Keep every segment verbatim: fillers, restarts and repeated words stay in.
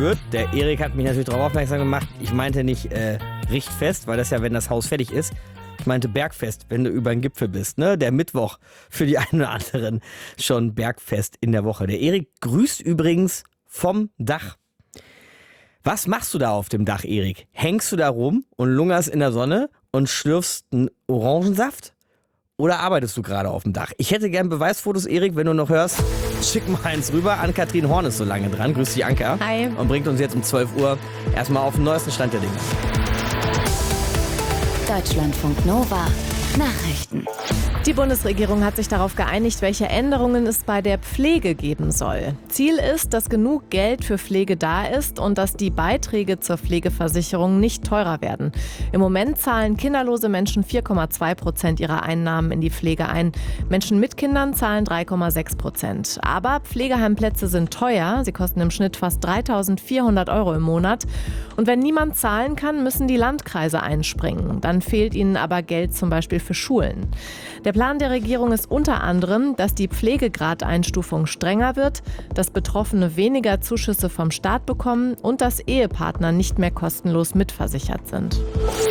wird. Der Erik hat mich natürlich darauf aufmerksam gemacht. Ich meinte nicht äh, Richtfest, weil das ja, wenn das Haus fertig ist. Ich meinte Bergfest, wenn du über den Gipfel bist. Ne? Der Mittwoch für die einen oder anderen schon Bergfest in der Woche. Der Erik grüßt übrigens vom Dach. Was machst du da auf dem Dach, Erik? Hängst du da rum und lungerst in der Sonne und schlürfst einen Orangensaft? Oder arbeitest du gerade auf dem Dach? Ich hätte gern Beweisfotos, Erik, wenn du noch hörst. Schick mal eins rüber. Ann-Kathrin Horn ist so lange dran. Grüß dich, Anka. Hi. Und bringt uns jetzt um zwölf Uhr erstmal auf den neuesten Stand der Dinge. Deutschlandfunk Nova. Nachrichten. Die Bundesregierung hat sich darauf geeinigt, welche Änderungen es bei der Pflege geben soll. Ziel ist, dass genug Geld für Pflege da ist und dass die Beiträge zur Pflegeversicherung nicht teurer werden. Im Moment zahlen kinderlose Menschen vier Komma zwei Prozent ihrer Einnahmen in die Pflege ein. Menschen mit Kindern zahlen drei Komma sechs Prozent. Aber Pflegeheimplätze sind teuer. Sie kosten im Schnitt fast dreitausendvierhundert Euro im Monat. Und wenn niemand zahlen kann, müssen die Landkreise einspringen. Dann fehlt ihnen aber Geld zum Beispiel für Schulen. Der Plan der Regierung ist unter anderem, dass die Pflegegradeinstufung strenger wird, dass Betroffene weniger Zuschüsse vom Staat bekommen und dass Ehepartner nicht mehr kostenlos mitversichert sind.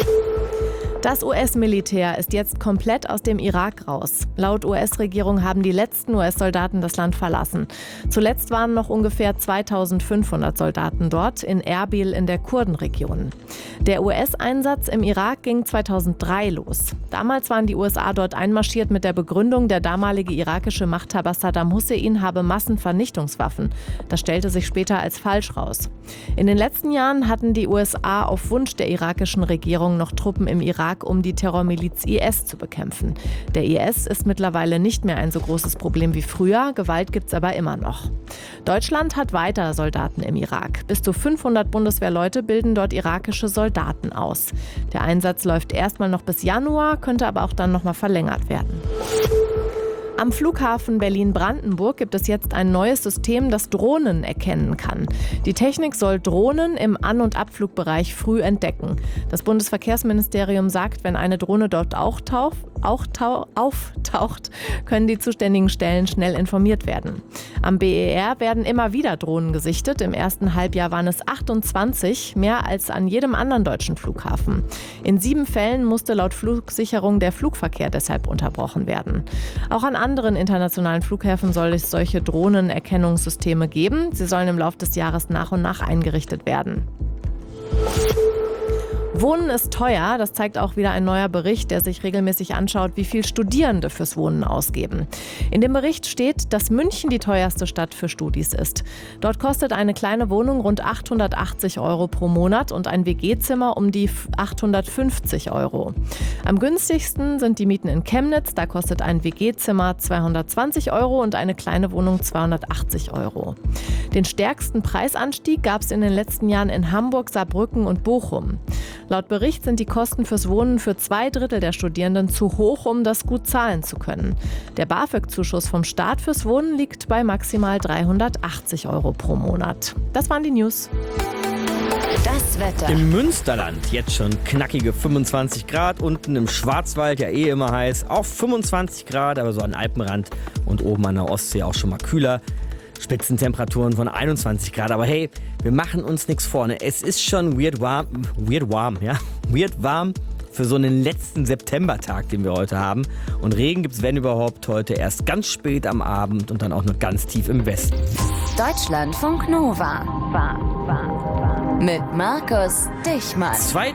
Das U S-Militär ist jetzt komplett aus dem Irak raus. Laut U S-Regierung haben die letzten U S-Soldaten das Land verlassen. Zuletzt waren noch ungefähr zweitausendfünfhundert Soldaten dort, in Erbil in der Kurdenregion. Der U S-Einsatz im Irak ging zweitausenddrei los. Damals waren die U S A dort einmarschiert mit der Begründung, der damalige irakische Machthaber Saddam Hussein habe Massenvernichtungswaffen. Das stellte sich später als falsch raus. In den letzten Jahren hatten die U S A auf Wunsch der irakischen Regierung noch Truppen im Irak, um die Terrormiliz I S zu bekämpfen. Der I S ist mittlerweile nicht mehr ein so großes Problem wie früher, Gewalt gibt's aber immer noch. Deutschland hat weiter Soldaten im Irak. Bis zu fünfhundert Bundeswehrleute bilden dort irakische Soldaten aus. Der Einsatz läuft erstmal noch bis Januar, könnte aber auch dann nochmal verlängert werden. Am Flughafen Berlin-Brandenburg gibt es jetzt ein neues System, das Drohnen erkennen kann. Die Technik soll Drohnen im An- und Abflugbereich früh entdecken. Das Bundesverkehrsministerium sagt, wenn eine Drohne dort auch, tauf, auch tau, auftaucht, können die zuständigen Stellen schnell informiert werden. Am B E R werden immer wieder Drohnen gesichtet. Im ersten Halbjahr waren es achtundzwanzig, mehr als an jedem anderen deutschen Flughafen. In sieben Fällen musste laut Flugsicherung der Flugverkehr deshalb unterbrochen werden. Auch an anderen internationalen Flughäfen soll es solche Drohnenerkennungssysteme geben. Sie sollen im Laufe des Jahres nach und nach eingerichtet werden. Wohnen ist teuer, das zeigt auch wieder ein neuer Bericht, der sich regelmäßig anschaut, wie viel Studierende fürs Wohnen ausgeben. In dem Bericht steht, dass München die teuerste Stadt für Studis ist. Dort kostet eine kleine Wohnung rund achthundertachtzig Euro pro Monat und ein W G-Zimmer um die achthundertfünfzig Euro. Am günstigsten sind die Mieten in Chemnitz, da kostet ein W G-Zimmer zweihundertzwanzig Euro und eine kleine Wohnung zweihundertachtzig Euro. Den stärksten Preisanstieg gab es in den letzten Jahren in Hamburg, Saarbrücken und Bochum. Laut Bericht sind die Kosten fürs Wohnen für zwei Drittel der Studierenden zu hoch, um das gut zahlen zu können. Der BAföG-Zuschuss vom Staat fürs Wohnen liegt bei maximal dreihundertachtzig Euro pro Monat. Das waren die News. Das Wetter. Im Münsterland jetzt schon knackige fünfundzwanzig Grad, unten im Schwarzwald ja eh immer heiß, auch fünfundzwanzig Grad, aber so an Alpenrand und oben an der Ostsee auch schon mal kühler. Spitzentemperaturen von einundzwanzig Grad, aber hey, wir machen uns nichts vor. Ne? Es ist schon weird warm, weird warm, ja, weird warm für so einen letzten Septembertag, den wir heute haben. Und Regen gibt's, wenn überhaupt, heute erst ganz spät am Abend und dann auch nur ganz tief im Westen. Deutschlandfunk Nova. Mit Markus Dichmann.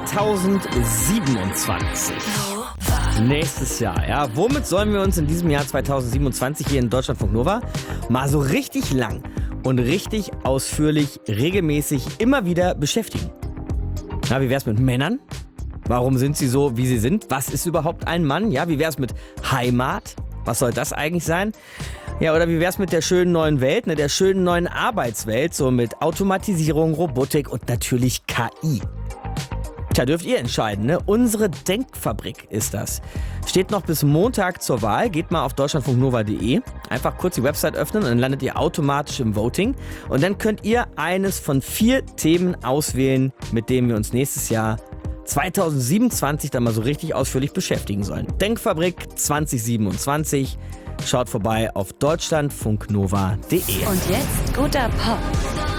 zweitausendsiebenundzwanzig. Nächstes Jahr, ja. Womit sollen wir uns in diesem Jahr zweitausendsiebenundzwanzig hier in Deutschlandfunk Nova mal so richtig lang und richtig ausführlich, regelmäßig immer wieder beschäftigen? Na, wie wär's mit Männern? Warum sind sie so, wie sie sind? Was ist überhaupt ein Mann? Ja, wie wär's mit Heimat? Was soll das eigentlich sein? Ja, oder wie wär's mit der schönen neuen Welt, ne, der schönen neuen Arbeitswelt, so mit Automatisierung, Robotik und natürlich K I? Tja, dürft ihr entscheiden, ne? Unsere Denkfabrik ist das. Steht noch bis Montag zur Wahl. Geht mal auf deutschlandfunknova punkt de. Einfach kurz die Website öffnen und dann landet ihr automatisch im Voting. Und dann könnt ihr eines von vier Themen auswählen, mit denen wir uns nächstes Jahr zweitausendsiebenundzwanzig dann mal so richtig ausführlich beschäftigen sollen. Denkfabrik zweitausendsiebenundzwanzig. Schaut vorbei auf deutschlandfunknova punkt de. Und jetzt guter Pop.